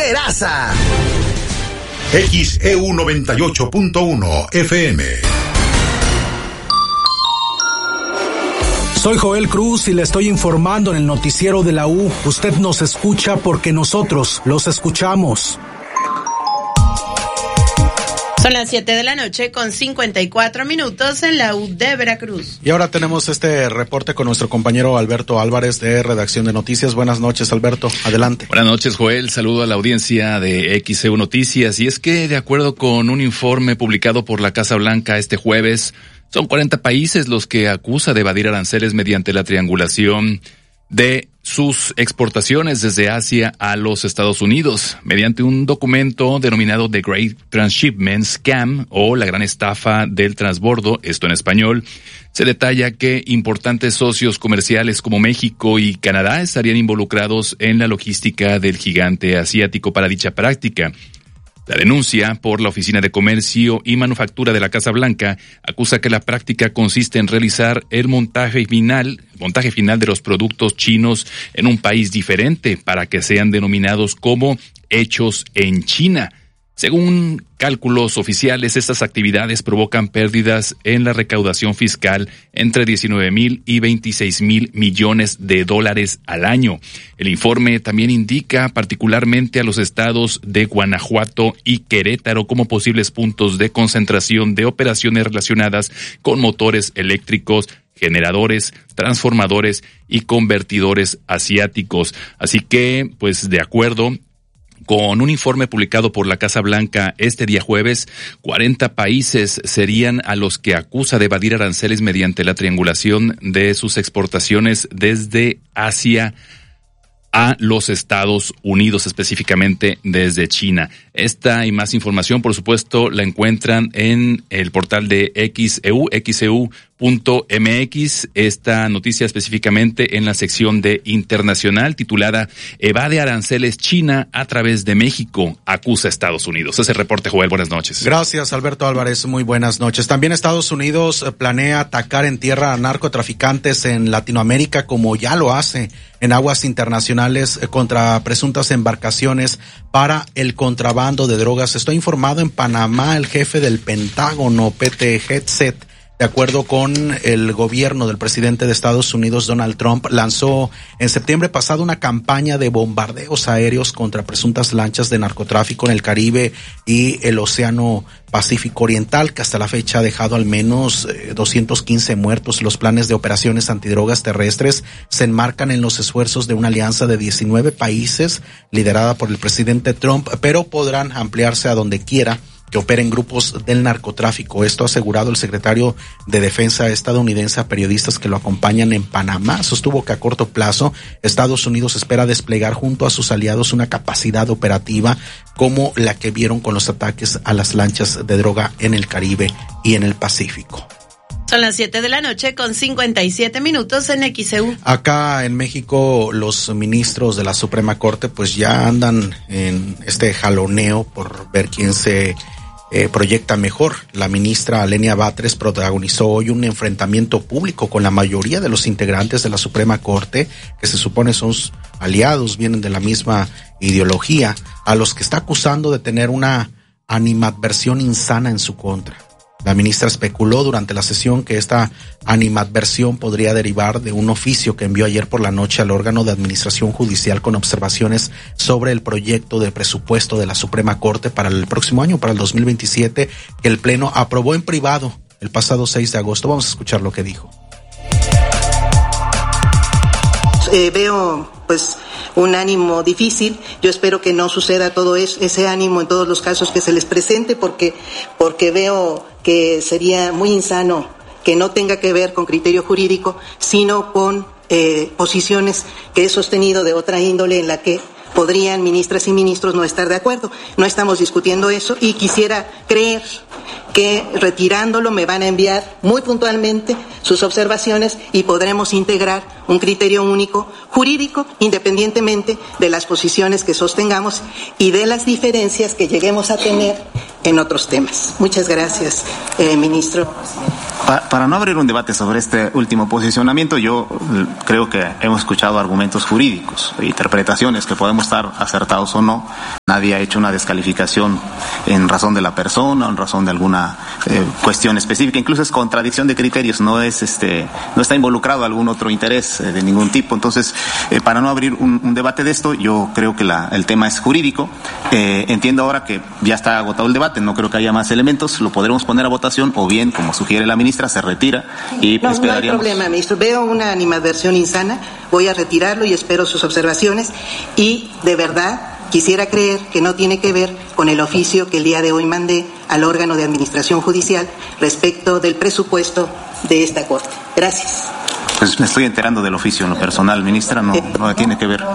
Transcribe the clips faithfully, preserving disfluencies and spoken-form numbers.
Peraza. X E U noventa y ocho punto uno F M. Soy Joel Cruz y le estoy informando en el noticiero de la U. Usted nos escucha porque nosotros los escuchamos. Son las siete de la noche con cincuenta y cuatro minutos en la U de Veracruz. Y ahora tenemos este reporte con nuestro compañero Alberto Álvarez de Redacción de Noticias. Buenas noches, Alberto. Adelante. Buenas noches, Joel. Saludo a la audiencia de X E U Noticias. Y es que, de acuerdo con un informe publicado por la Casa Blanca este jueves, son cuarenta países los que acusa de evadir aranceles mediante la triangulación de sus exportaciones desde Asia a los Estados Unidos, mediante un documento denominado The Great Transshipment Scam, o la gran estafa del transbordo, esto en español. Se detalla que importantes socios comerciales como México y Canadá estarían involucrados en la logística del gigante asiático para dicha práctica. La denuncia por la Oficina de Comercio y Manufactura de la Casa Blanca acusa que la práctica consiste en realizar el montaje final, montaje final de los productos chinos en un país diferente para que sean denominados como hechos en China. Según cálculos oficiales, estas actividades provocan pérdidas en la recaudación fiscal entre diecinueve mil y veintiséis mil millones de dólares al año. El informe también indica particularmente a los estados de Guanajuato y Querétaro como posibles puntos de concentración de operaciones relacionadas con motores eléctricos, generadores, transformadores y convertidores asiáticos. Así que, pues, de acuerdo con un informe publicado por la Casa Blanca este día jueves, cuarenta países serían a los que acusa de evadir aranceles mediante la triangulación de sus exportaciones desde Asia a los Estados Unidos, específicamente desde China. Esta y más información, por supuesto, la encuentran en el portal de X E U, X E U punto M X. Esta noticia específicamente en la sección de internacional titulada Evade aranceles China a través de México, acusa a Estados Unidos. Ese reporte, Joel, buenas noches. Gracias, Alberto Álvarez, muy buenas noches. También Estados Unidos planea atacar en tierra a narcotraficantes en Latinoamérica, como ya lo hace en aguas internacionales contra presuntas embarcaciones para el contrabando de drogas. Estoy informado en Panamá, el jefe del Pentágono, Pete Hegseth, de acuerdo con el gobierno del presidente de Estados Unidos, Donald Trump, lanzó en septiembre pasado una campaña de bombardeos aéreos contra presuntas lanchas de narcotráfico en el Caribe y el Océano Pacífico Oriental, que hasta la fecha ha dejado al menos eh, doscientos quince muertos. Los planes de operaciones antidrogas terrestres se enmarcan en los esfuerzos de una alianza de diecinueve países liderada por el presidente Trump, pero podrán ampliarse a donde quiera que operen grupos del narcotráfico. Esto ha asegurado el secretario de Defensa estadounidense a periodistas que lo acompañan en Panamá. Sostuvo que a corto plazo Estados Unidos espera desplegar junto a sus aliados una capacidad operativa como la que vieron con los ataques a las lanchas de droga en el Caribe y en el Pacífico. Son las siete de la noche con cincuenta y siete minutos en X E U. Acá en México los ministros de la Suprema Corte pues ya andan en este jaloneo por ver quién se Eh, proyecta mejor. La ministra Alenia Batres protagonizó hoy un enfrentamiento público con la mayoría de los integrantes de la Suprema Corte, que se supone son aliados, vienen de la misma ideología, a los que está acusando de tener una animadversión insana en su contra. La ministra especuló durante la sesión que esta animadversión podría derivar de un oficio que envió ayer por la noche al órgano de administración judicial con observaciones sobre el proyecto de presupuesto de la Suprema Corte para el próximo año, para el dos mil veintisiete, que el Pleno aprobó en privado el pasado seis de agosto. Vamos a escuchar lo que dijo. Eh, veo pues un ánimo difícil. Yo espero que no suceda todo eso, ese ánimo en todos los casos que se les presente, porque porque veo que sería muy insano que no tenga que ver con criterio jurídico, sino con eh, posiciones que he sostenido de otra índole en la que podrían ministras y ministros no estar de acuerdo. No estamos discutiendo eso y quisiera creer que retirándolo me van a enviar muy puntualmente sus observaciones y podremos integrar un criterio único jurídico independientemente de las posiciones que sostengamos y de las diferencias que lleguemos a tener en otros temas. Muchas gracias, eh, ministro. Pa- para no abrir un debate sobre este último posicionamiento, yo creo que hemos escuchado argumentos jurídicos, interpretaciones que podemos estar acertados o no, Nadie ha hecho una descalificación en razón de la persona o en razón de alguna eh, cuestión específica. Incluso es contradicción de criterios, no es este, no está involucrado algún otro interés eh, de ningún tipo. Entonces, eh, para no abrir un, un debate de esto, yo creo que la, el tema es jurídico. Eh, entiendo ahora que ya está agotado el debate, no creo que haya más elementos, lo podremos poner a votación o bien, como sugiere la ministra, se retira y no, esperaríamos. No hay problema, ministro. Veo una animadversión insana, voy a retirarlo y espero sus observaciones y, de verdad, quisiera creer que no tiene que ver con el oficio que el día de hoy mandé al órgano de administración judicial respecto del presupuesto de esta Corte. Gracias. Pues me estoy enterando del oficio en lo personal, ministra, no, no tiene que ver.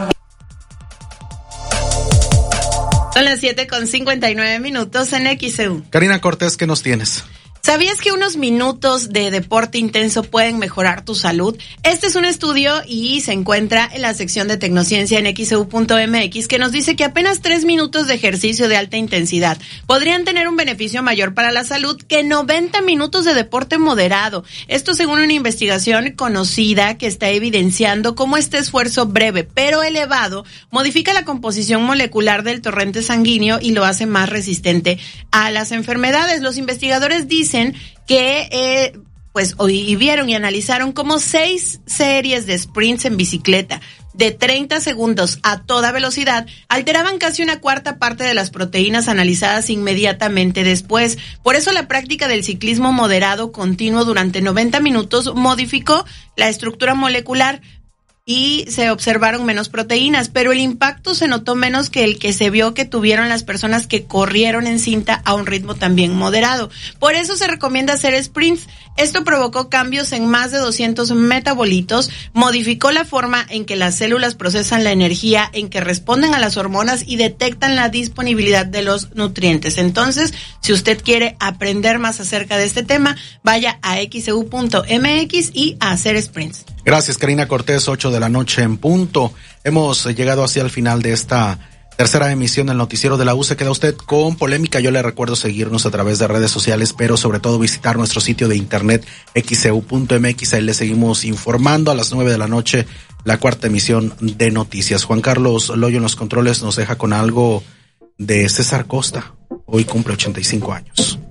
Son las siete con cincuenta y nueve minutos en X E U. Karina Cortés, ¿qué nos tienes? ¿Sabías que unos minutos de deporte intenso pueden mejorar tu salud? Este es un estudio y se encuentra en la sección de Tecnociencia en X E U punto M X que nos dice que apenas tres minutos de ejercicio de alta intensidad podrían tener un beneficio mayor para la salud que noventa minutos de deporte moderado. Esto según una investigación conocida que está evidenciando cómo este esfuerzo breve pero elevado modifica la composición molecular del torrente sanguíneo y lo hace más resistente a las enfermedades. Los investigadores dicen que eh, pues hoy vieron y analizaron como seis series de sprints en bicicleta de treinta segundos a toda velocidad alteraban casi una cuarta parte de las proteínas analizadas inmediatamente después. Por eso la práctica del ciclismo moderado continuo durante noventa minutos modificó la estructura molecular y se observaron menos proteínas, pero el impacto se notó menos que el que se vio que tuvieron las personas que corrieron en cinta a un ritmo también moderado. Por eso se recomienda hacer sprints. Esto provocó cambios en más de doscientos metabolitos, modificó la forma en que las células procesan la energía, en que responden a las hormonas y detectan la disponibilidad de los nutrientes. Entonces, si usted quiere aprender más acerca de este tema, vaya a X E U punto M X y a hacer sprints. Gracias, Karina Cortés, ocho de la noche en punto. Hemos llegado hacia el final de esta tercera emisión del Noticiero de la U. Se queda usted con polémica. Yo le recuerdo seguirnos a través de redes sociales, pero sobre todo visitar nuestro sitio de internet X E U punto M X. Ahí le seguimos informando. A las nueve de la noche, la cuarta emisión de noticias. Juan Carlos Loyo en los controles nos deja con algo de César Costa. Hoy cumple ochenta y cinco años.